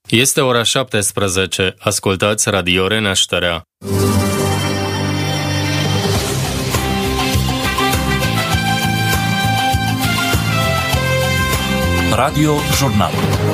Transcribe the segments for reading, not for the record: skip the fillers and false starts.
Este ora 17. Ascultați Radio Renașterea. Radio Jurnal.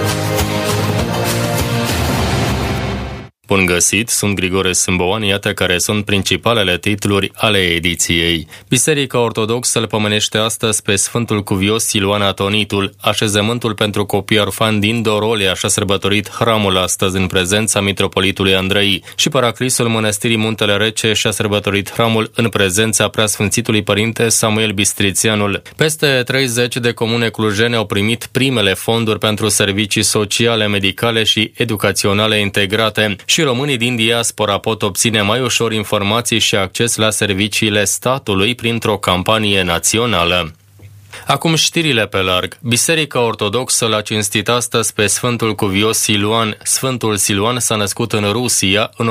Bun găsit, sunt Grigore Sâmboan, iată care sunt principalele titluri ale ediției. Biserica Ortodoxă îl pomenește astăzi pe Sfântul Cuvios Siluan Atonitul. Așezământul pentru copii orfani din Dorolia și-a sărbătorit hramul astăzi în prezența mitropolitului Andrei și Paraclisul Mănăstirii Muntele Rece și-a sărbătorit hramul în prezența Preasfințitului Părinte Samuel Bistrițianul. Peste 30 de comune clujene au primit primele fonduri pentru servicii sociale, medicale și educaționale integrate. Și românii din diaspora pot obține mai ușor informații și acces la serviciile statului printr-o campanie națională. Acum știrile pe larg. Biserica Ortodoxă l-a cinstit astăzi pe Sfântul Cuvios Siluan. Sfântul Siluan s-a născut în Rusia în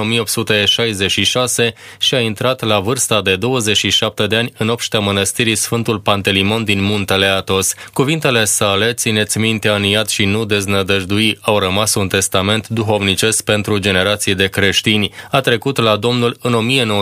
1866 și a intrat la vârsta de 27 de ani în obștea mănăstirii Sfântul Pantelimon din Muntele Athos. Cuvintele sale, țineți mintea în iad și nu deznădăjdui, au rămas un testament duhovnicesc pentru generații de creștini. A trecut la Domnul în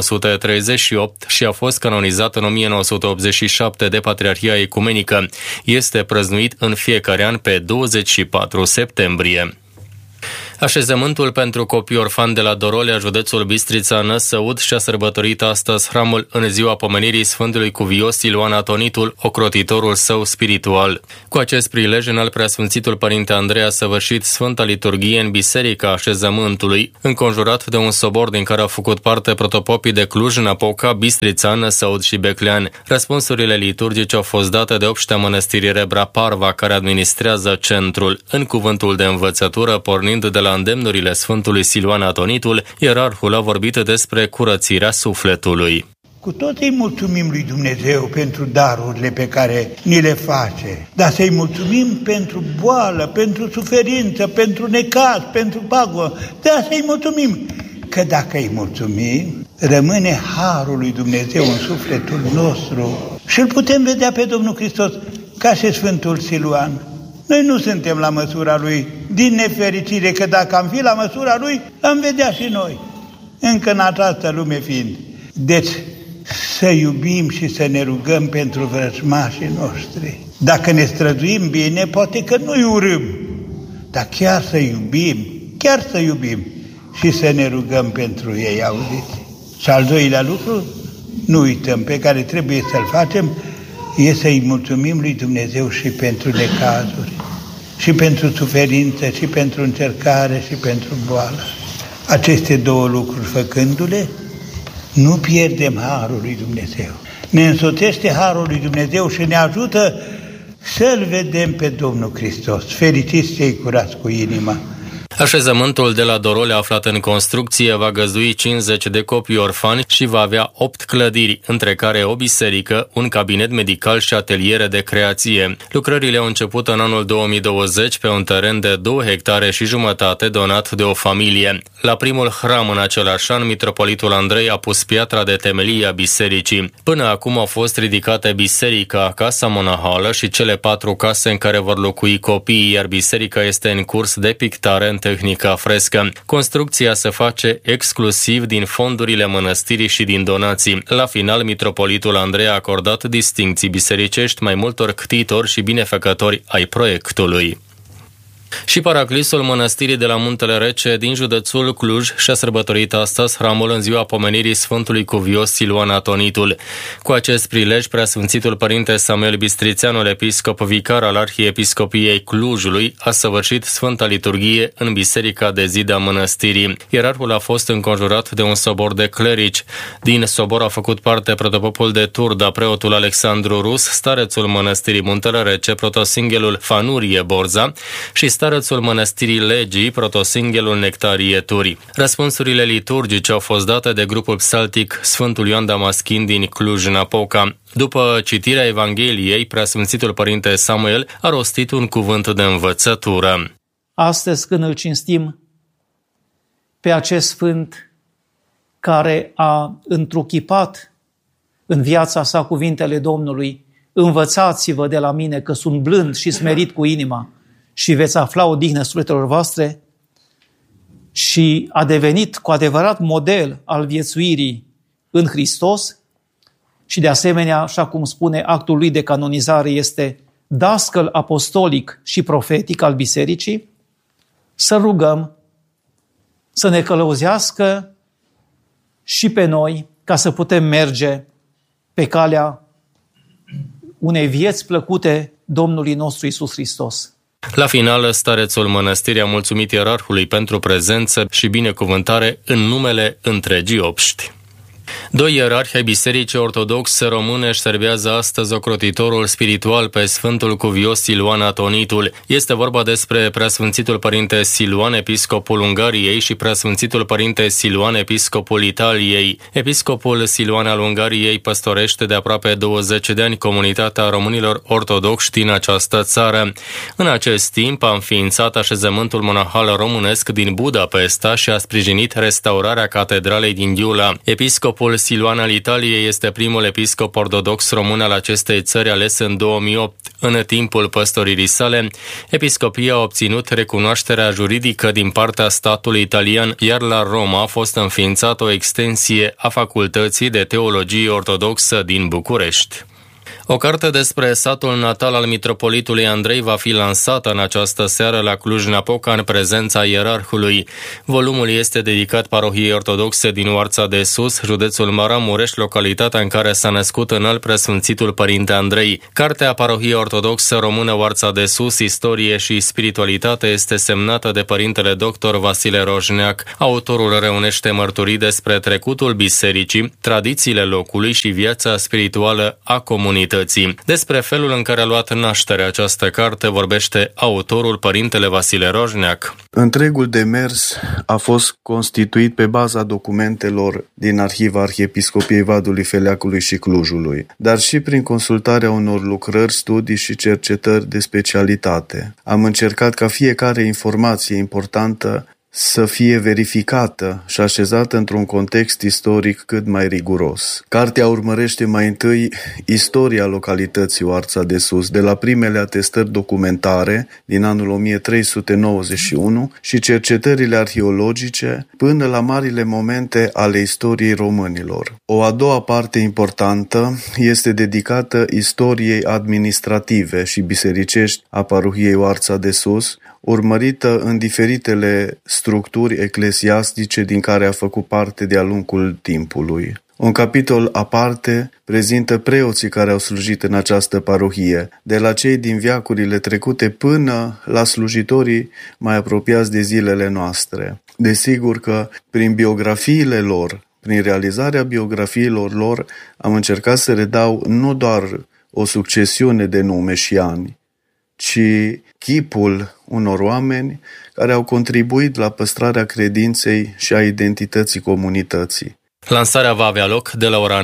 1938 și a fost canonizat în 1987 de Patriarhia Ecumenică. Este prăznuit în fiecare an pe 24 septembrie. Așezământul pentru copii orfani de la Dorolia, județul Bistrița, Năsăud, și-a sărbătorit astăzi hramul în ziua pomenirii Sfântului Cuvios Siluan Atonitul, ocrotitorul său spiritual. Cu acest prilej, înalt Preasfințitul Părinte Andrei a săvârșit Sfânta Liturghie în Biserica Așezământului, înconjurat de un sobor din care au făcut parte protopopii de Cluj, Napoca, Bistrița, Năsăud și Beclean. Răspunsurile liturgice au fost date de obștea mănăstirii Rebra Parva, care administrează centrul. În cuvântul de învățătură, pornind de la îndemnurile Sfântului Siluan Atonitul, ierarhul a vorbit despre curățirea sufletului. Cu tot îi mulțumim lui Dumnezeu pentru darurile pe care ni le face, dar să-i mulțumim pentru boală, pentru suferință, pentru necaz, pentru pagubă, dar să-i mulțumim. Că dacă îi mulțumim, rămâne harul lui Dumnezeu în sufletul nostru și îl putem vedea pe Domnul Hristos ca și Sfântul Siluan. Noi nu suntem la măsura lui, din nefericire, că dacă am fi la măsura lui, l-am vedea și noi, încă în această lume fiind. Deci, să iubim și să ne rugăm pentru vrăjmașii noștri. Dacă ne străduim bine, poate că nu-i urâm, dar chiar să iubim și să ne rugăm pentru ei, auziți? Și al doilea lucru, nu uităm, pe care trebuie să-l facem, e să-i mulțumim lui Dumnezeu și pentru necazuri, și pentru suferință, și pentru încercare, și pentru boală. Aceste două lucruri făcându-le, nu pierdem harul lui Dumnezeu. Ne însoțește harul lui Dumnezeu și ne ajută să-L vedem pe Domnul Hristos. Fericiți cei curați cu inima! Așezământul de la Dorolia, aflat în construcție, va găzdui 50 de copii orfani și va avea 8 clădiri, între care o biserică, un cabinet medical și ateliere de creație. Lucrările au început în anul 2020 pe un teren de 2,5 hectare donat de o familie. La primul hram în același an, mitropolitul Andrei a pus piatra de temelie a bisericii. Până acum au fost ridicate biserica, casa monahală și cele 4 case în care vor locui copiii, iar biserica este în curs de pictare în tehnica frescă. Construcția se face exclusiv din fondurile mănăstirii și din donații. La final, mitropolitul Andrei a acordat distincții bisericești mai multor ctitori și binefăcători ai proiectului. Și Paraclisul Mănăstirii de la Muntele Rece din județul Cluj și-a sărbătorit astăzi hramul în ziua pomenirii Sfântului Cuvios Siluan Atonitul. Cu acest prilej, Preasfințitul Părinte Samuel Bistrițianul, episcop vicar al Arhiepiscopiei Clujului, a săvârșit Sfânta Liturghie în biserica de zid a mănăstirii. Ierarhul a fost înconjurat de un sobor de clerici. Din sobor a făcut parte protopopul de Turda, preotul Alexandru Rus, starețul Mănăstirii Muntele Rece, protosinghelul Fanurie Borza și starețul Mănăstirii Legii, protosinghelul Nectarie Turi. Răspunsurile liturgice au fost date de grupul psaltic Sfântul Ioan Damaschin din Cluj-Napoca. După citirea Evangheliei, Preasfințitul Părinte Samuel a rostit un cuvânt de învățătură. Astăzi, când îl cinstim pe acest sfânt care a întruchipat în viața sa cuvintele Domnului, învățați-vă de la mine că sunt blând și smerit cu inima și veți afla odihnă sufletelor voastre, și a devenit cu adevărat model al viețuirii în Hristos și de asemenea, așa cum spune actul lui de canonizare, este dascăl apostolic și profetic al bisericii, să rugăm să ne călăuzească și pe noi ca să putem merge pe calea unei vieți plăcute Domnului nostru Iisus Hristos. La final, starețul mănăstirii a mulțumit ierarhului pentru prezență și binecuvântare în numele întregii obști. Doi ierarhi ai Bisericii Ortodoxe Române își servează astăzi ocrotitorul spiritual pe Sfântul Cuvios Siluan Atonitul. Este vorba despre Preasfințitul Părinte Siluan, episcopul Ungariei, și Preasfințitul Părinte Siluan, episcopul Italiei. Episcopul Siluan al Ungariei păstorește de aproape 20 de ani comunitatea românilor ortodoxi din această țară. În acest timp a înființat așezământul monahal românesc din Budapesta și a sprijinit restaurarea catedralei din Iula. Episcopul Siluan al Italiei este primul episcop ortodox român al acestei țări ales în 2008. În timpul păstoririi sale, episcopia a obținut recunoașterea juridică din partea statului italian, iar la Roma a fost înființată o extensie a Facultății de Teologie Ortodoxă din București. O carte despre satul natal al mitropolitului Andrei va fi lansată în această seară la Cluj-Napoca în prezența ierarhului. Volumul este dedicat parohiei ortodoxe din Oarța de Sus, județul Maramureș, localitatea în care s-a născut înalt preasfințitul Părinte Andrei. Cartea Parohiei Ortodoxe Română Oarța de Sus, Istorie și Spiritualitate este semnată de Părintele Dr. Vasile Roșneac. Autorul reunește mărturii despre trecutul bisericii, tradițiile locului și viața spirituală a comunității. Despre felul în care a luat naștere această carte vorbește autorul, Părintele Vasile Roșneac. Întregul demers a fost constituit pe baza documentelor din arhiva Arhiepiscopiei Vadului, Feleacului și Clujului, dar și prin consultarea unor lucrări, studii și cercetări de specialitate. Am încercat ca fiecare informație importantă să fie verificată și așezată într-un context istoric cât mai riguros. Cartea urmărește mai întâi istoria localității Oarța de Sus, de la primele atestări documentare din anul 1391 și cercetările arheologice până la marile momente ale istoriei românilor. O a doua parte importantă este dedicată istoriei administrative și bisericești a parohiei Oarța de Sus, urmărită în diferitele structuri eclesiastice din care a făcut parte de-a lungul timpului. Un capitol aparte prezintă preoții care au slujit în această parohie, de la cei din veacurile trecute până la slujitorii mai apropiați de zilele noastre. Desigur că prin biografiile lor, prin realizarea biografiilor lor, am încercat să redau nu doar o succesiune de nume și ani, ci chipul unor oameni care au contribuit la păstrarea credinței și a identității comunității. Lansarea va avea loc de la ora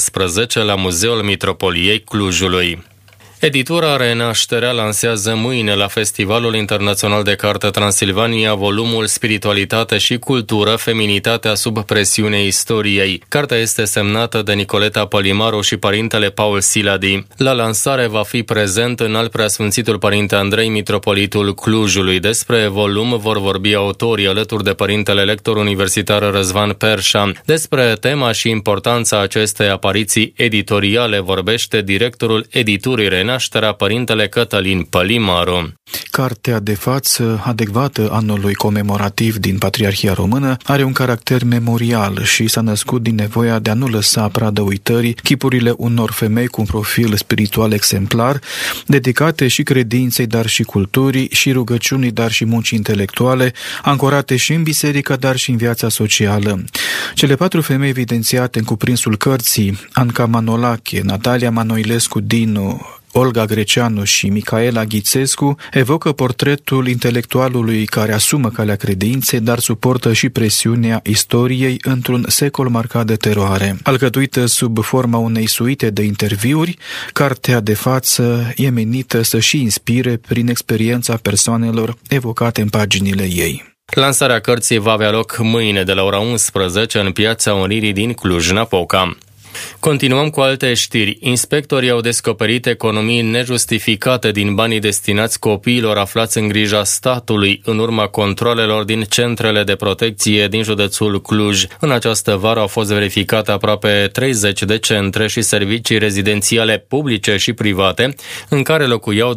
19 la Muzeul Mitropoliei Clujului. Editura Renașterea lansează mâine la Festivalul Internațional de Carte Transilvania volumul Spiritualitate și Cultură, Feminitatea sub presiune istoriei. Cartea este semnată de Nicoleta Pălimaru și Părintele Paul Siladi. La lansare va fi prezent înalt preasfințitul Părinte Andrei, mitropolitul Clujului. Despre volum vor vorbi autorii alături de Părintele Lector Universitar Răzvan Perșa. Despre tema și importanța acestei apariții editoriale vorbește directorul editurii Renașterea, Părintele Cătălin Pălimaru. Cartea de față, adecvată anului comemorativ din Patriarhia Română, are un caracter memorial și s-a născut din nevoia de a nu lăsa pradă uitării chipurile unor femei cu un profil spiritual exemplar, dedicate și credinței, dar și culturii, și rugăciunii, dar și muncii intelectuale, ancorate și în biserică, dar și în viața socială. Cele 4 femei evidențiate în cuprinsul cărții, Anca Manolache, Natalia Manoilescu Dinu, Olga Greceanu și Micaela Ghițescu, evocă portretul intelectualului care asumă calea credinței, dar suportă și presiunea istoriei într-un secol marcat de teroare. Alcătuită sub forma unei suite de interviuri, cartea de față e menită să și inspire prin experiența persoanelor evocate în paginile ei. Lansarea cărții va avea loc mâine de la ora 11 în Piața Unirii din Cluj-Napoca. Continuăm cu alte știri. Inspectorii au descoperit economii nejustificate din banii destinați copiilor aflați în grija statului în urma controalelor din centrele de protecție din județul Cluj. În această vară au fost verificate aproape 30 de centre și servicii rezidențiale publice și private, în care locuiau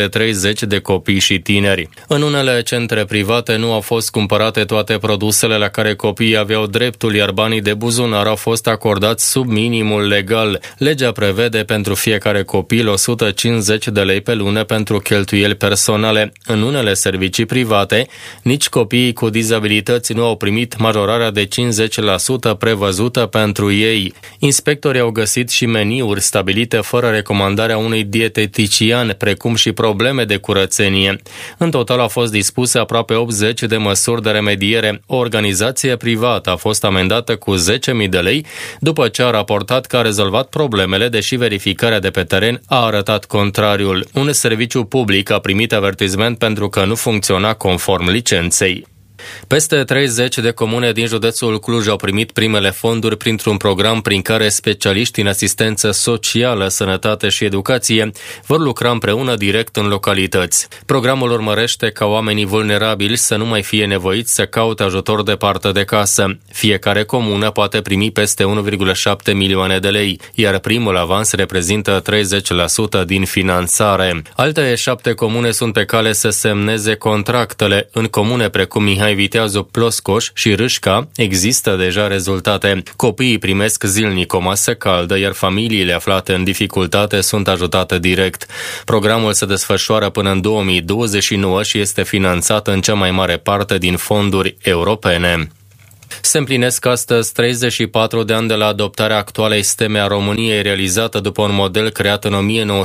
230 de copii și tineri. În unele centre private nu au fost cumpărate toate produsele la care copiii aveau dreptul, iar banii de buzunar au fost acordați sub minimul legal. Legea prevede pentru fiecare copil 150 de lei pe lună pentru cheltuieli personale. În unele servicii private, nici copiii cu dizabilități nu au primit majorarea de 50% prevăzută pentru ei. Inspectorii au găsit și meniuri stabilite fără recomandarea unui dietetician, precum și probleme de curățenie. În total au fost dispuse aproape 80 de măsuri de remediere. O organizație privată a fost amendată cu 10.000 de lei după ce a raportat că a rezolvat problemele, deși verificarea de pe teren a arătat contrariul. Un serviciu public a primit avertisment pentru că nu funcționa conform licenței. Peste 30 de comune din județul Cluj au primit primele fonduri printr-un program prin care specialiști în asistență socială, sănătate și educație vor lucra împreună direct în localități. Programul urmărește ca oamenii vulnerabili să nu mai fie nevoiți să caute ajutor departe de casă. Fiecare comună poate primi peste 1,7 milioane de lei, iar primul avans reprezintă 30% din finanțare. Alte 7 comune sunt pe cale să semneze contractele. În comune precum Mihai Viteazu, Ploscoș și Râșca există deja rezultate. Copiii primesc zilnic o masă caldă, iar familiile aflate în dificultate sunt ajutate direct. Programul se desfășoară până în 2029 și este finanțat în cea mai mare parte din fonduri europene. Se împlinesc astăzi 34 de ani de la adoptarea actualei steme a României, realizată după un model creat în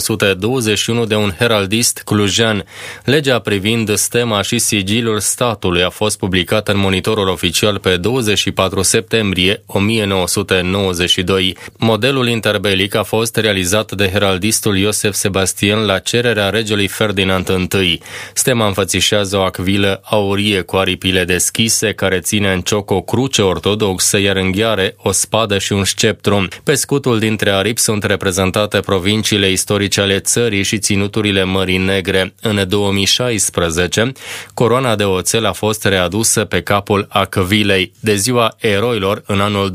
1921 de un heraldist clujean. Legea privind stema și sigiliul statului a fost publicată în Monitorul Oficial pe 24 septembrie 1992. Modelul interbelic a fost realizat de heraldistul Iosef Sebastian la cererea regelui Ferdinand I. Stema înfățișează o acvilă aurie cu aripile deschise, care ține în cioc o cruce ortodoxă, iar în gheare o spadă și un sceptru. Pe scutul dintre aripi sunt reprezentate provinciile istorice ale țării și ținuturile Mării Negre. În 2016, coroana de oțel a fost readusă pe capul acvilei. De ziua eroilor, în anul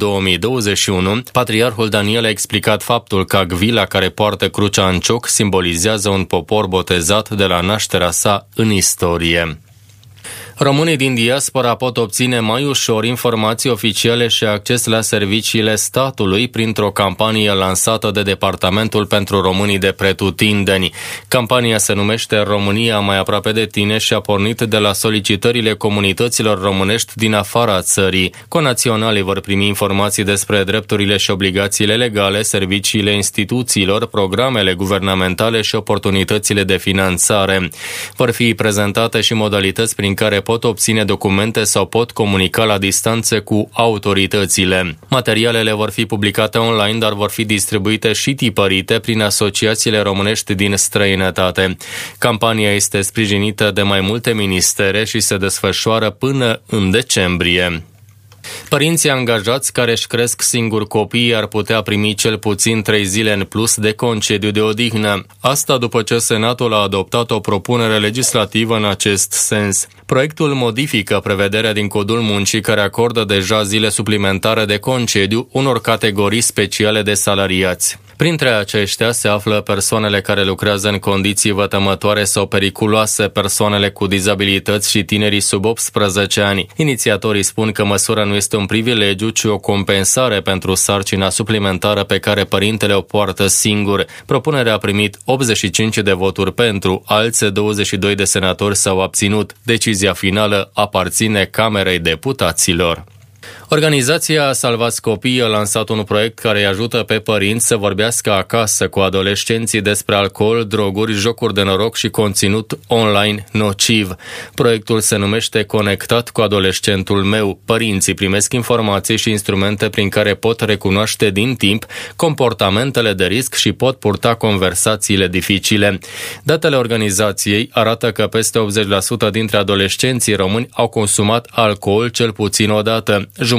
2021, patriarhul Daniel a explicat faptul că acvila care poartă crucea în cioc simbolizează un popor botezat de la nașterea sa în istorie. Românii din diaspora pot obține mai ușor informații oficiale și acces la serviciile statului printr-o campanie lansată de Departamentul pentru Românii de Pretutindeni. Campania se numește România mai aproape de tine și a pornit de la solicitările comunităților românești din afara țării. Conaționalii vor primi informații despre drepturile și obligațiile legale, serviciile instituțiilor, programele guvernamentale și oportunitățile de finanțare. Vor fi prezentate și modalități prin care pot obține documente sau pot comunica la distanță cu autoritățile. Materialele vor fi publicate online, dar vor fi distribuite și tipărite prin asociațiile românești din străinătate. Campania este sprijinită de mai multe ministere și se desfășoară până în decembrie. Părinții angajați care își cresc singuri copiii ar putea primi cel puțin 3 zile în plus de concediu de odihnă. Asta după ce Senatul a adoptat o propunere legislativă în acest sens. Proiectul modifică prevederea din Codul Muncii care acordă deja zile suplimentare de concediu unor categorii speciale de salariați. Printre aceștia se află persoanele care lucrează în condiții vătămătoare sau periculoase, persoanele cu dizabilități și tinerii sub 18 ani. Inițiatorii spun că măsura nu este un privilegiu, ci o compensare pentru sarcina suplimentară pe care părintele o poartă singur. Propunerea a primit 85 de voturi pentru, alți 22 de senatori s-au abținut. Decizia finală aparține Camerei Deputaților. Organizația Salvați Copiii a lansat un proiect care îi ajută pe părinți să vorbească acasă cu adolescenții despre alcool, droguri, jocuri de noroc și conținut online nociv. Proiectul se numește Conectat cu adolescentul meu. Părinții primesc informații și instrumente prin care pot recunoaște din timp comportamentele de risc și pot purta conversațiile dificile. Datele organizației arată că peste 80% dintre adolescenții români au consumat alcool cel puțin o dată.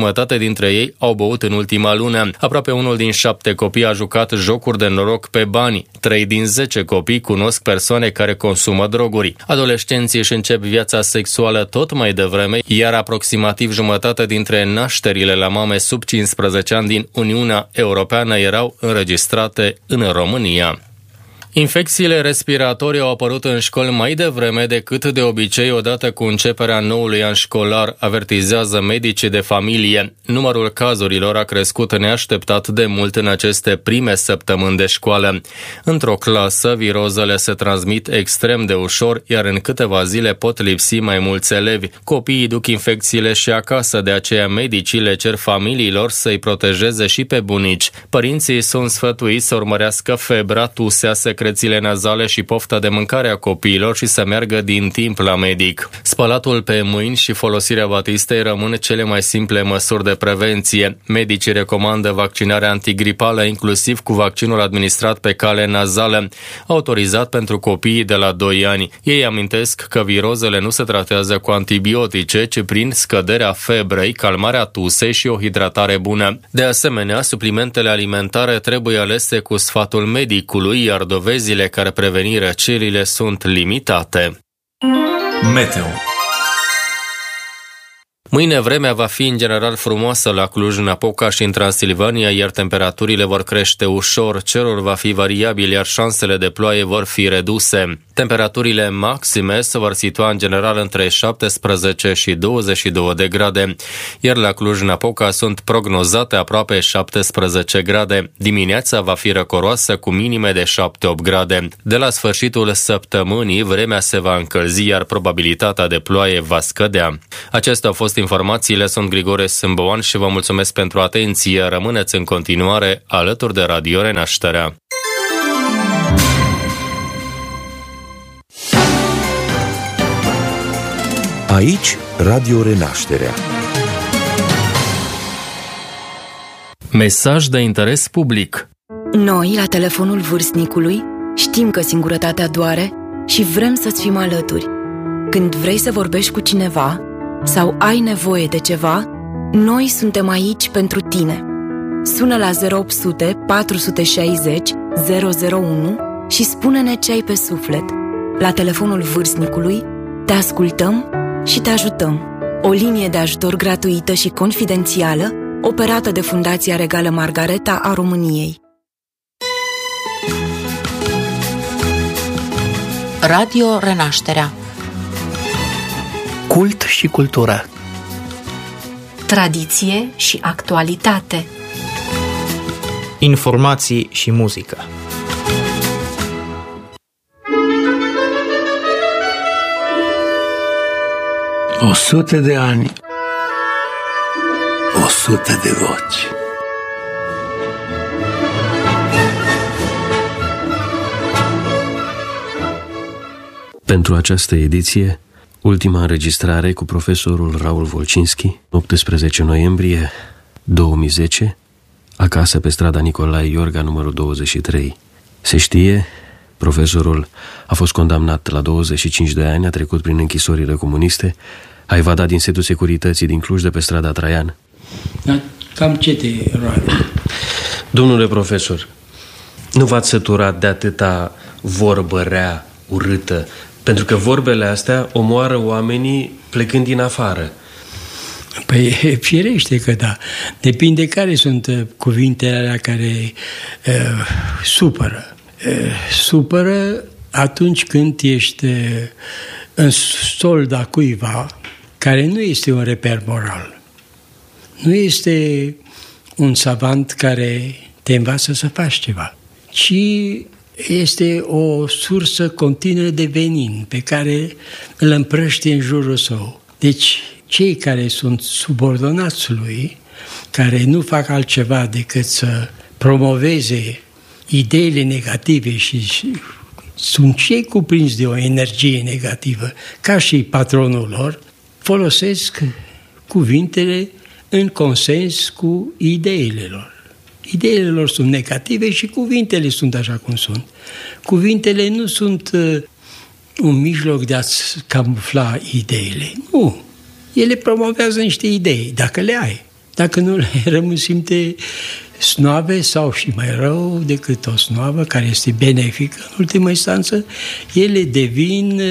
jumătate dintre ei au băut în ultima lună. Aproape 1 din 7 copii a jucat jocuri de noroc pe bani. 3 din 10 copii cunosc persoane care consumă droguri. Adolescenții își încep viața sexuală tot mai devreme, iar aproximativ jumătate dintre nașterile la mame sub 15 ani din Uniunea Europeană erau înregistrate în România. Infecțiile respiratorii au apărut în școli mai devreme decât de obicei odată cu începerea noului an școlar, avertizează medicii de familie. Numărul cazurilor a crescut neașteptat de mult în aceste prime săptămâni de școală. Într-o clasă, virozele se transmit extrem de ușor, iar în câteva zile pot lipsi mai mulți elevi. Copiii duc infecțiile și acasă, de aceea medicii le cer familiilor să-i protejeze și pe bunici. Părinții sunt sfătuiți să urmărească febra, tusea, secrețiile nazale și pofta de mâncare a copiilor și să meargă din timp la medic. Spălatul pe mâini și folosirea batistei rămân cele mai simple măsuri de prevenție. Medicii recomandă vaccinarea antigripală, inclusiv cu vaccinul administrat pe cale nazală, autorizat pentru copiii de la 2 ani. Ei amintesc că virozele nu se tratează cu antibiotice, ci prin scăderea febrei, calmarea tusei și o hidratare bună. De asemenea, suplimentele alimentare trebuie alese cu sfatul medicului, iar dovezile care preveni răcelile sunt limitate. Meteo. Mâine vremea va fi în general frumoasă la Cluj-Napoca și în Transilvania, iar temperaturile vor crește ușor, cerul va fi variabil, iar șansele de ploaie vor fi reduse. Temperaturile maxime se vor situa în general între 17 și 22 de grade, iar la Cluj-Napoca sunt prognozate aproape 17 grade. Dimineața va fi răcoroasă cu minime de 7-8 grade. De la sfârșitul săptămânii, vremea se va încălzi, iar probabilitatea de ploaie va scădea. Acestea au fost informațiile, sunt Grigore Sâmboan și vă mulțumesc pentru atenție. Rămâneți în continuare alături de Radio Renașterea. Aici, Radio Renașterea. Mesaj de interes public. Noi, la telefonul vârstnicului, știm că singurătatea doare și vrem să-ți fim alături. Când vrei să vorbești cu cineva sau ai nevoie de ceva, noi suntem aici pentru tine. Sună la 0800 460 001 și spune-ne ce ai pe suflet. La telefonul vârstnicului te ascultăm și te ajutăm. O linie de ajutor gratuită și confidențială operată de Fundația Regală Margareta a României. Radio Renașterea. Cult și cultură. Tradiție și actualitate. Informații și muzică. O 100 de ani, 100 de voci. Pentru această ediție, ultima înregistrare cu profesorul Raul Volcinski, 18 noiembrie 2010, acasă pe strada Nicolae Iorga, numărul 23. Se știe, profesorul a fost condamnat la 25 de ani, a trecut prin închisorile comuniste, a evadat din setul securității din Cluj de pe strada Traian. Da, cam ce te roade? Domnule profesor, nu v-ați săturat de atâta vorbă rea, urâtă? Pentru că vorbele astea omoară oamenii plecând din afară. Păi, firește că da. Depinde care sunt cuvintele alea care supără. Supără atunci când ești în solda cuiva care nu este un reper moral. Nu este un savant care te învață să faci ceva, ci este o sursă continuă de venin pe care îl împrăștie în jurul său. Deci, cei care sunt subordonați lui, care nu fac altceva decât să promoveze ideile negative și sunt cei cuprinși de o energie negativă, ca și patronul lor, folosesc cuvintele în consens cu ideile lor. Ideile lor sunt negative și cuvintele sunt așa cum sunt. Cuvintele nu sunt un mijloc de a-ți camufla ideile. Nu. Ele promovează niște idei, dacă le ai. Dacă nu le rămâsimte snoave sau și mai rău decât o snoavă care este benefică, în ultima instanță, ele devin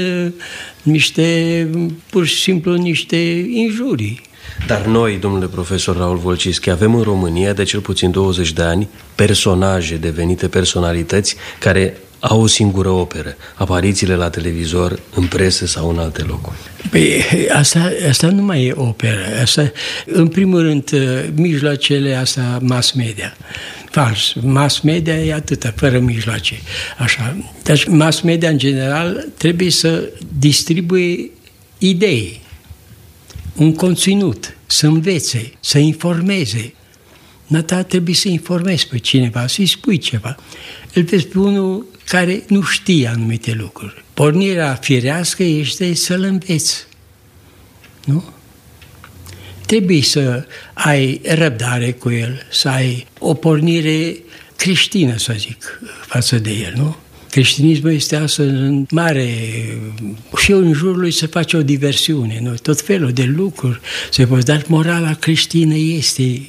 pur și simplu niște injurii. Dar noi, domnule profesor Raul Volcinski, avem în România de cel puțin 20 de ani personaje devenite personalități care au o singură operă, aparițiile la televizor, în presă sau în alte locuri. Păi, asta nu mai e operă. Asta, în primul rând, mijloacele astea mass media. Fals. Mass media e atâta, fără mijloace. Așa. Deci mass media, în general, trebuie să distribuie idei, un conținut, să învețe, să informeze. Nata trebuie să informezi pe cineva, să-i spui ceva. Îl vezi pe unul care nu știe anumite lucruri. Pornirea firească este să-l înveți. Nu? Trebuie să ai răbdare cu el, să ai o pornire creștină, să zic, față de el, nu? Creștinismul este astăzi în mare... Și în jurul lui se face o diversiune, nu? Tot felul de lucruri se pot, dar morala creștină este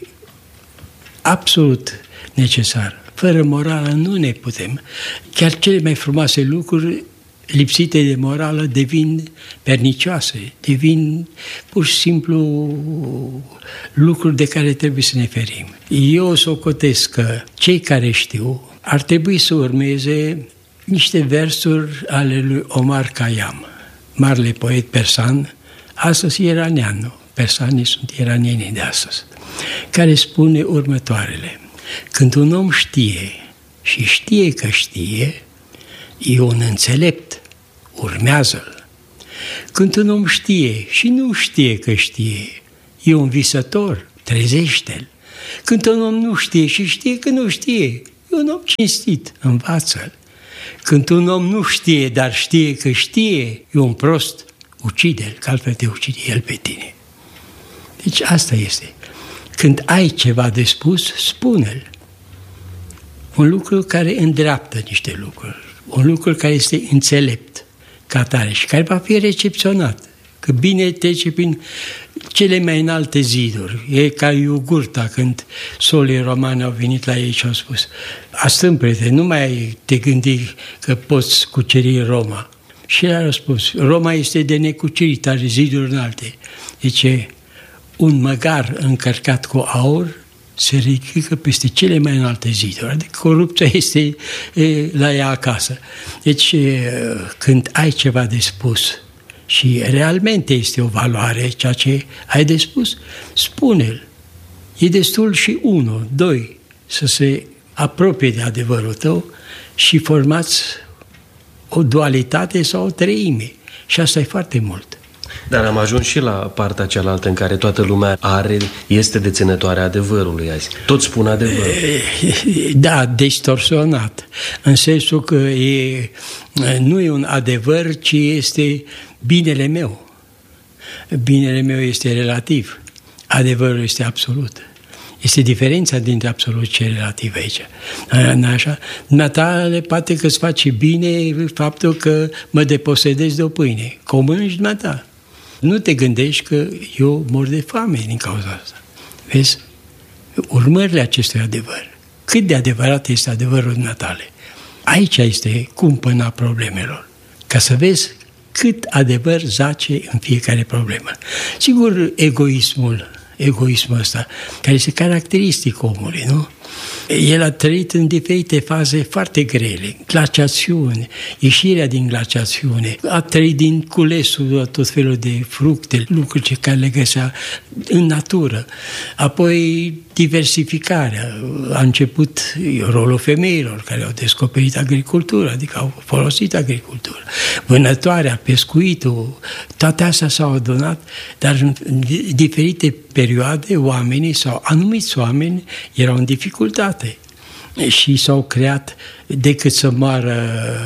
absolut necesară. Fără morală nu ne putem. Chiar cele mai frumoase lucruri lipsite de morală devin pernicioase, devin pur și simplu lucruri de care trebuie să ne ferim. Eu socotesc că cei care știu ar trebui să urmeze niște versuri ale lui Omar Khayyam, marele poet persan, astăzi iranian, persanii sunt iranienii de astăzi, care spune următoarele: când un om știe și știe că știe, e un înțelept, urmează-l. Când un om știe și nu știe că știe, e un visător, trezește-l. Când un om nu știe și știe că nu știe, e un om cinstit, învață-l. Când un om nu știe, dar știe că știe, e un prost, ucide-l, că altfel te ucide el pe tine. Deci asta este. Când ai ceva de spus, spune-l. Un lucru care îndreaptă niște lucruri, un lucru care este înțelept ca tare și care va fi recepționat, că bine trece prin cele mai înalte ziduri. E ca Iugurta, când solii romani au venit la ei și au spus: astâmpre-te, nu mai te gândi că poți cuceri Roma. Și el a răspuns: Roma este de necucerit, are ziduri înalte. Deci un măgar încărcat cu aur se ridică peste cele mai înalte ziduri. Adică corupția este la ea acasă. Deci când ai ceva de spus și realmente este o valoare ceea ce ai de spus, spune-l. E destul și 1, 2 să se apropie de adevărul tău și formați o dualitate sau o treime. Și asta e foarte mult. Dar am ajuns și la partea cealaltă în care toată lumea este deținătoare a adevărului azi. Toți spun adevărul. Da, distorsionat. În sensul că nu e un adevăr, ci este binele meu. Binele meu este relativ. Adevărul este absolut. Este diferența dintre absolut și relativ aici. Așa? Natale poate că îți face bine faptul că mă deposedezi de o pâine. Că o mănânci dumneata. Nu te gândești că eu mor de foame din cauza asta. Vezi? Urmările acestui adevăr. Cât de adevărat este adevărul natale. Aici este cumpăna problemelor. Ca să vezi cât adevăr zace în fiecare problemă. Sigur, egoismul ăsta, care este caracteristic omului, nu? El a trăit în diferite faze foarte grele, glaciațiune, ieșirea din glaciațiune, a trăit din culesul tot felul de fructe, lucruri ce care le găsea în natură, apoi diversificarea, a început rolul femeilor care au descoperit agricultura, adică au folosit agricultura, vânătoarea, pescuitul, toate astea s-au adunat, dar în diferite perioade oamenii sau anumiți oameni erau în dificultate și s-au creat, decât să moară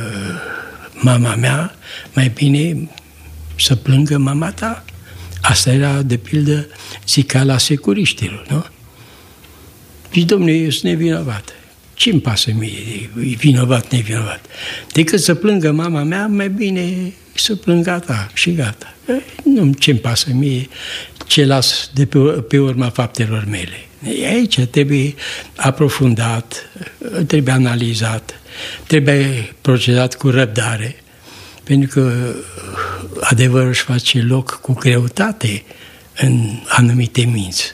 mama mea, mai bine să plângă mama ta. Asta era, de pildă, zicala securiștilor, nu? Și, domnule, eu sunt nevinovat. Ce-mi pasă mie, e vinovat, nevinovat? Decât să plângă mama mea, mai bine să plângă ta și gata. Nu, ce-mi pasă mie? ce las de pe urma faptelor mele. Aici trebuie aprofundat, trebuie analizat, trebuie procedat cu răbdare, pentru că adevărul își face loc cu greutate în anumite minți.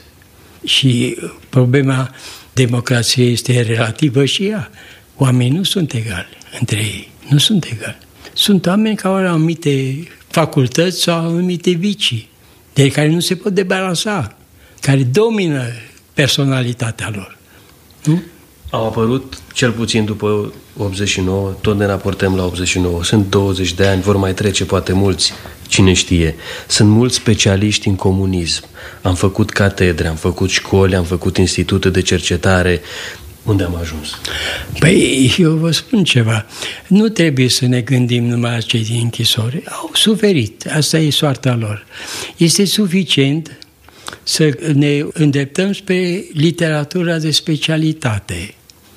Și problema democrației este relativă și ea. Oamenii nu sunt egali între ei, nu sunt egali. Sunt oameni care au anumite facultăți sau anumite vicii, de care nu se pot debalansa, care domină personalitatea lor. Nu? Au apărut, cel puțin după 89, tot ne raportăm la 89, sunt 20 de ani, vor mai trece poate mulți, cine știe. Sunt mulți specialiști în comunism. Am făcut catedre, am făcut școli, am făcut institute de cercetare. Unde am ajuns? Păi, eu vă spun ceva. Nu trebuie să ne gândim numai la cei din închisori. Au suferit. Asta e soarta lor. Este suficient să ne îndreptăm spre literatura de specialitate.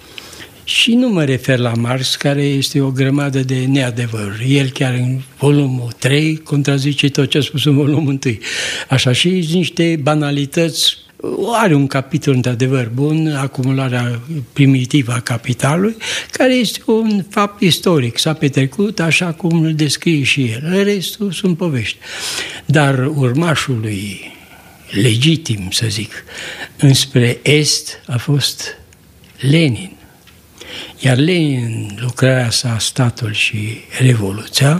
Și nu mă refer la Marx, care este o grămadă de neadevăruri. El chiar în volumul 3 contrazice tot ce a spus în volumul 1. Așa, și niște banalități. Are un capitol într-adevăr bun, acumularea primitivă a capitalului, care este un fapt istoric. S-a petrecut așa cum îl descrie și el. Restul sunt povești. Dar urmașul lui legitim, să zic, înspre Est a fost Lenin. Iar Lenin, în lucrarea sa Statul și Revoluția,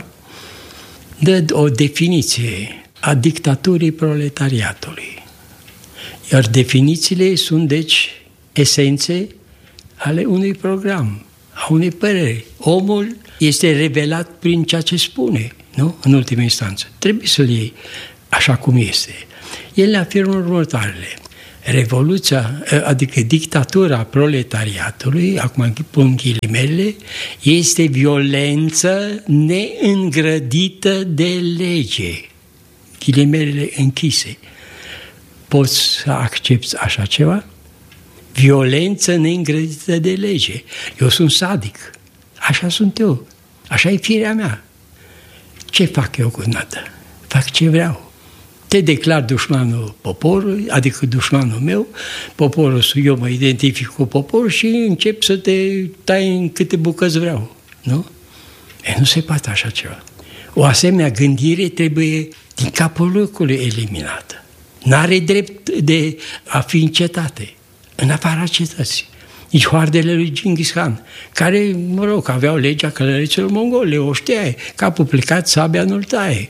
dă o definiție a dictaturii proletariatului. Iar definițiile sunt, deci, esențe ale unui program, a unei păreri. Omul este revelat prin ceea ce spune, nu? În ultima instanță. Trebuie să-l iei așa cum este. El ne afirmă următoarele. Revoluția, adică dictatura proletariatului, acum pun ghilimele, este violență neîngrădită de lege. Ghilimelele închise. Poți să accepți așa ceva? Violență neîngrădită de lege. Eu sunt sadic. Așa sunt eu. Așa e firea mea. Ce fac eu cu nata? Fac ce vreau. Te declar dușmanul poporului, adică dușmanul meu, poporul, eu mă identific cu poporul și încep să te tai în câte bucăți vreau. Nu? Nu se poate așa ceva. O asemenea gândire trebuie din capul locului eliminată. N-are drept de a fi în cetate, în afara cetății. Nici hoardele lui Genghis Khan, care, mă rog, aveau legea călăreților mongole, o știai, capul plecat, sabia nu-l taie.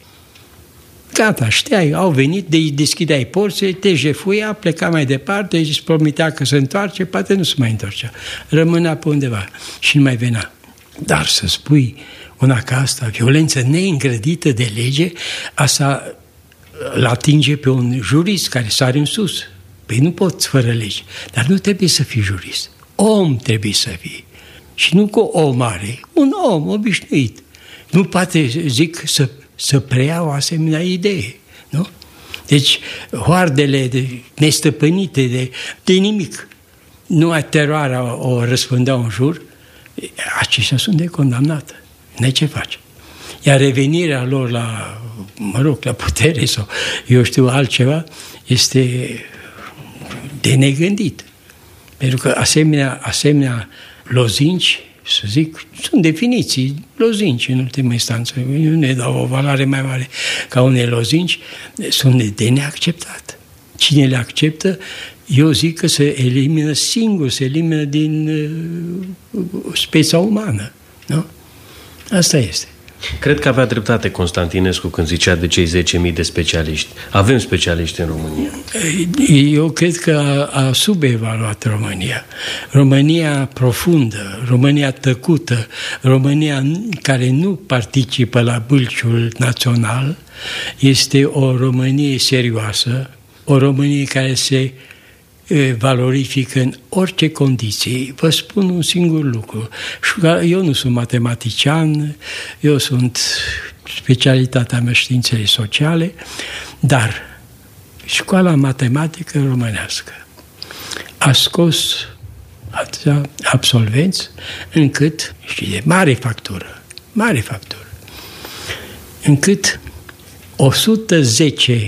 Gata, știai, au venit, deschideai porțile, te jefuia, pleca mai departe, îți promitea că se întoarce, poate nu se mai întorcea. Rămânea pe undeva și nu mai venea. Dar să spui una ca asta, violență neîngrădită de lege, asta îl atinge pe un jurist care sare în sus. Păi nu poți fără legi. Dar nu trebuie să fii jurist. Om trebuie să fii. Și nu cu o mare, un om obișnuit. Nu poate, zic, să preia o asemenea idee. Nu? Deci, hoardele nestăpânite de nimic. Numai teroarea o răspândeau în jur, aceștia sunt de condamnat. N-ai ce faci. Iar revenirea lor la, mă rog, la putere sau eu știu altceva, este de negândit. Pentru că asemenea lozinci, să zic, sunt definiții, lozinci în ultima instanță, eu ne dau o valoare mai mare ca unei lozinci, sunt de neacceptat. Cine le acceptă, eu zic că se elimină singur, se elimină din speța umană. Nu? Asta este. Cred că avea dreptate Constantinescu când zicea de cei 10.000 de specialiști. Avem specialiști în România. Eu cred că a subevaluat România. România profundă, România tăcută, România care nu participă la bâlciul național, este o Românie serioasă, o Românie care se valorifică în orice condiții. Vă spun un singur lucru. Eu nu sunt matematician, eu sunt specialitatea mea științele sociale, dar școala matematică românească a scos atâția absolvenți încât, și de mare factură, încât 110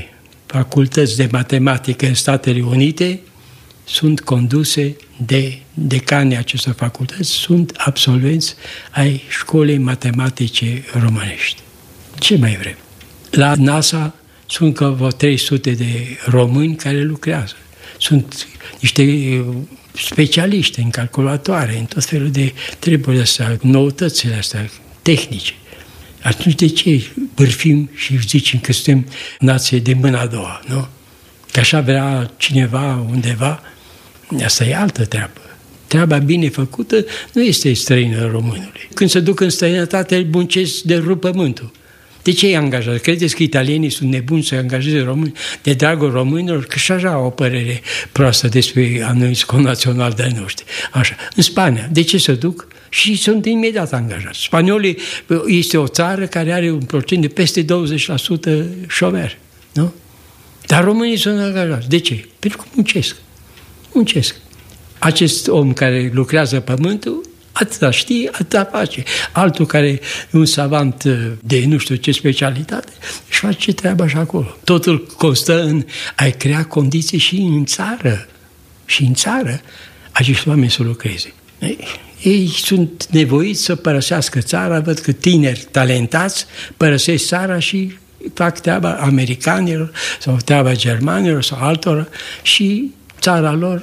facultăți de matematică în Statele Unite sunt conduse de decanii acestor facultăți, sunt absolvenți ai școlii matematice românești. Ce mai vrem? La NASA sunt ca vreo 300 de români care lucrează. Sunt niște specialiști în calculatoare, în tot felul de treburi astea, noutățile astea tehnice. Atunci de ce bârfim și zicem că suntem nație de mâna a doua, nu? Că așa vrea cineva undeva, asta e altă treabă. Treaba bine făcută nu este străină românului. Când se duc în străinătate, îl muncesc de rup pământul. De ce îi angajează? Credeți că italienii sunt nebuni să angajeze români de dragul românilor? Că și așa au o părere proastă despre anumiți connaționali de-ai noștri. Așa. În Spania, de ce se duc? Și sunt imediat angajați. Spaniolii este o țară care are un procent de peste 20% șomeri. Nu? Dar românii sunt angajați. De ce? Pentru că muncesc. Muncesc. Acest om care lucrează pământul, atâta știe, atâta face. Altul care e un savant de nu știu ce specialitate, își face treaba și acolo. Totul constă în a crea condiții și în țară. Și în țară acești oameni să lucreze. Ei sunt nevoiți să părăsească țara, văd că tineri talentați părăsesc țara și fac treaba americanilor sau treaba germanilor sau altora și țara lor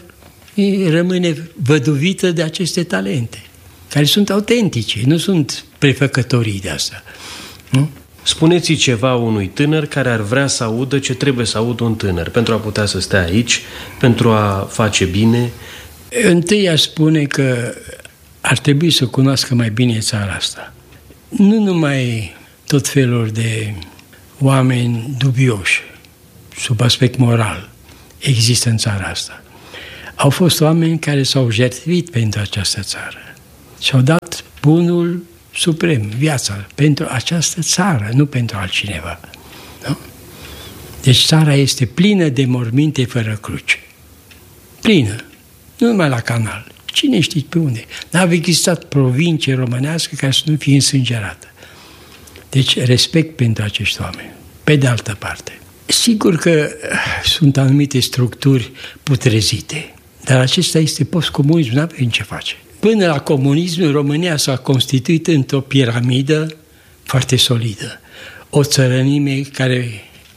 rămâne văduvită de aceste talente, care sunt autentice, nu sunt prefăcătorii de asta. Nu? Spuneți ceva unui tânăr care ar vrea să audă ce trebuie să audă un tânăr pentru a putea să stea aici, pentru a face bine. Întâi aș spune că ar trebui să cunoască mai bine țara asta. Nu numai tot felul de oameni dubioși, sub aspect moral, există în țara asta. Au fost oameni care s-au jertfit pentru această țară și-au dat bunul suprem, viața, pentru această țară, nu pentru altcineva. Nu? Deci țara este plină de morminte fără cruce. Plină. Nu numai la canal. Cine știe pe unde? N-a existat provincie românească care să nu fie însângerată. Deci respect pentru acești oameni. Pe de altă parte, sigur că sunt anumite structuri putrezite, dar acesta este postcomunism, nu avem ce face. Până la comunism, România s-a constituit într-o piramidă foarte solidă. O țărănime care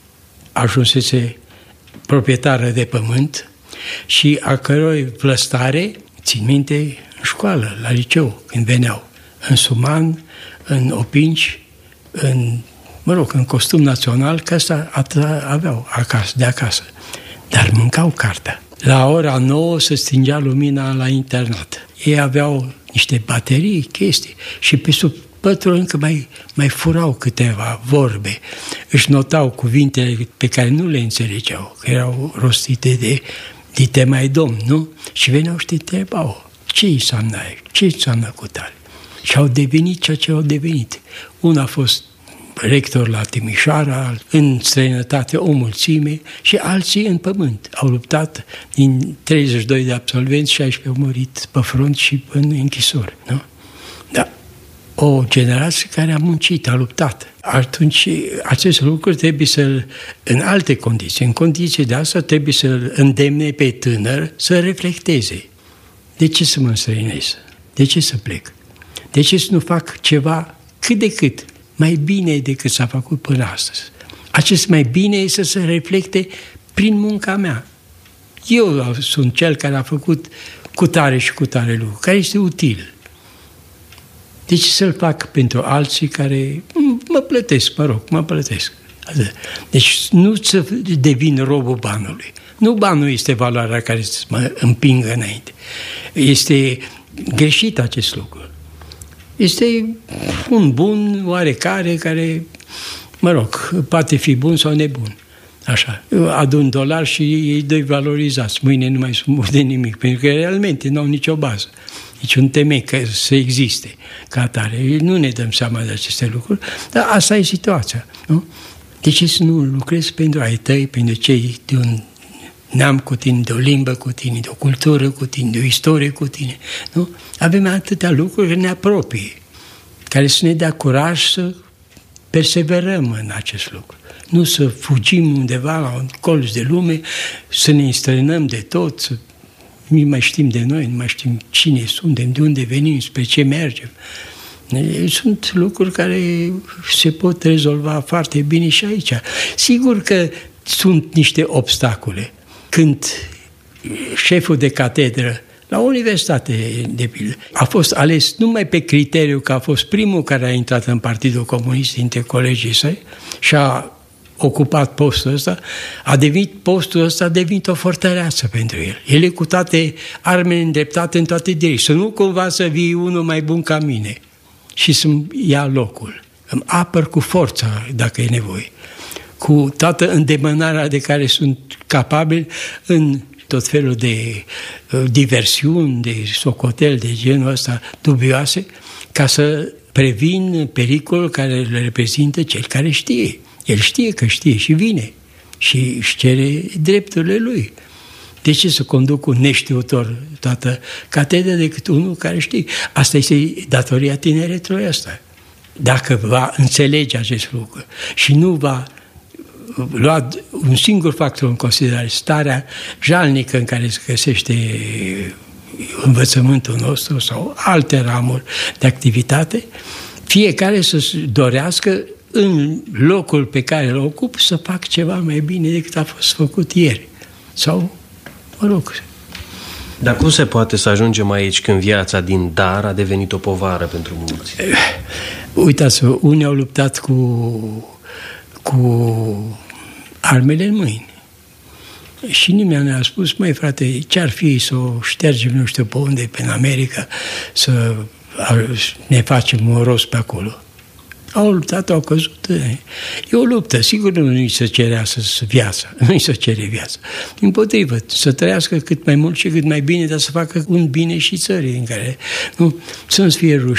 ajunsese proprietară de pământ și a cărui vlăstare, țin minte, în școală, la liceu, când veneau, în suman, în opinci, în costum național, că asta aveau acasă, de acasă. Dar mâncau cartea. La ora 9 se stingea lumina la internat. Ei aveau niște baterii, chestii, și pe sub pătură încă mai furau câteva vorbe. Își notau cuvintele pe care nu le înțelegeau, că erau rostite de temai domn, nu? Și veneau și te întrebau, ce înseamnă aia? Ce înseamnă cutare? Și au devenit ceea ce au devenit. Unul a fost rector la Timișoara, în străinătate o mulțime și alții în pământ. Au luptat din 32 de absolvenți, 16 au murit pe front și în închisori. Nu? Da. O generație care a muncit, a luptat. Atunci acest lucru trebuie să-l, în alte condiții, în condiții de asta trebuie să-l îndemne pe tânăr să reflecteze. De ce să mă înstrăinez? De ce să plec? De ce să nu fac ceva cât de cât mai bine decât s-a făcut până astăzi? Acest mai bine este să se reflecte prin munca mea. Eu sunt cel care a făcut cutare și cutare lucru, care este util. Deci să-l fac pentru alții care mă plătesc, mă plătesc. Deci nu să devin robul banului. Nu banul este valoarea care să mă împingă înainte. Este greșit acest lucru. Este un bun oarecare care, poate fi bun sau nebun. Așa. Adun dolari și ei doi valorizați. Mâine nu mai sunt buni de nimic, pentru că realmente nu au nicio bază, niciun temei că să existe ca atare. Nu ne dăm seama de aceste lucruri, dar asta e situația. Nu? De ce să nu lucrezi pentru ai tăi, pentru cei de un neam cu tine, de o limbă cu tine, de o cultură cu tine, de o istorie cu tine? Nu? Avem atâtea lucruri care ne apropie, care să ne dea curaj să perseverăm în acest lucru. nu să fugim undeva la un colț de lume, să ne înstrăinăm de tot, să nu mai știm de noi, nu mai știm cine suntem, de unde venim, spre ce mergem. Sunt lucruri care se pot rezolva foarte bine și aici. Sigur că sunt niște obstacole. Când șeful de catedră la universitate, de pildă, a fost ales numai pe criteriu că a fost primul care a intrat în Partidul Comunist dintre colegii săi și a ocupat postul ăsta, postul ăsta a devenit o fortăreață pentru el. El e cu toate armele îndreptate în toate direcții. Să nu cumva să vii unul mai bun ca mine și să-mi ia locul. Îmi apăr cu forța, dacă e nevoie, cu toată îndemânarea de care sunt capabil în tot felul de diversiuni, de socotel de genul ăsta dubioase, ca să previn pericolul care le reprezintă cel care știe. El știe că știe și vine și își cere drepturile lui. De ce să conduc un neștiutor toată catedra decât unul care știe? Asta este datoria tineretului ăsta. Dacă va înțelege acest lucru și nu va lua un singur factor în considerare, starea jalnică în care se găsește învățământul nostru sau alte ramuri de activitate, fiecare să-și dorească în locul pe care îl ocup să fac ceva mai bine decât a fost făcut ieri. Sau, mă rog. Dar cum se poate să ajungem aici când viața din dar a devenit o povară pentru mulți? Uitați-vă, unii au luptat cu armele în mâini. Și nimeni ne-a spus, măi frate, ce-ar fi să o ștergem nu știu pe unde, pe în America, să ne facem un rost pe acolo. Au luptat, au căzut. E o luptă. Sigur nu-i să cerească viața. Nu-i să cere viața. Dimpotrivă, să trăiască cât mai mult și cât mai bine, dar să facă un bine și țării în care nu, să nu-ți fie rușine.